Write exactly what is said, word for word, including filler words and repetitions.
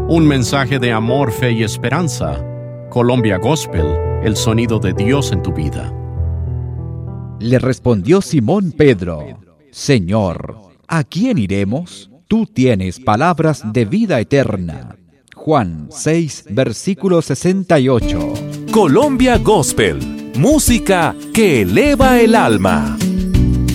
Un mensaje de amor, fe y esperanza. Colombia Gospel, el sonido de Dios en tu vida. Le respondió Simón Pedro: Señor, ¿a quién iremos? Tú tienes palabras de vida eterna. Juan seis, versículo sesenta y ocho. Colombia Gospel, música que eleva el alma.